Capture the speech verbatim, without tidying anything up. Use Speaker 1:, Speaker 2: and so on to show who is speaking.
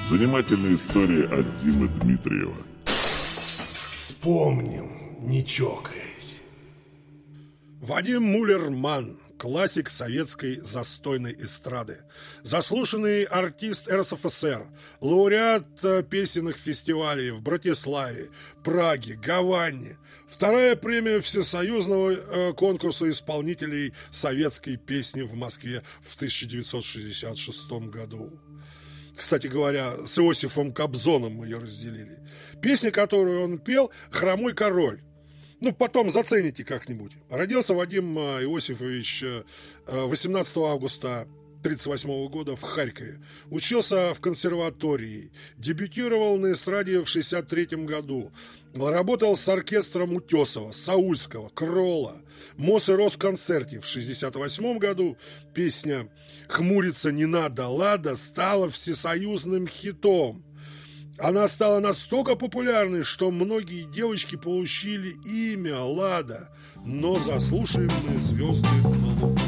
Speaker 1: Занимательная история от Димы Дмитриева.
Speaker 2: Вспомним, не чокаясь.
Speaker 3: Вадим Муллерман, классик советской застойной эстрады, заслуженный артист эр эс эф эс эр, лауреат песенных фестивалей в Братиславе, Праге, Гаване, вторая премия всесоюзного конкурса исполнителей советской песни в Москве в тысяча девятьсот шестьдесят шестом году. Кстати говоря, с Иосифом Кобзоном мы ее разделили. Песня, которую он пел, «Хромой король». Ну, потом зацените как-нибудь. Родился Вадим Иосифович восемнадцатого августа тысяча девятьсот тридцать восьмого года в Харькове. Учился в консерватории. Дебютировал на эстраде в шестьдесят третьем году. Работал с оркестром Утесова, Саульского, Кролла, Мос и Росконцерте. В шестьдесят восьмом году песня «Хмуриться не надо, Лада» стала всесоюзным хитом. Она стала настолько популярной, что многие девочки получили имя Лада. Но заслушаем мы звезды на луну.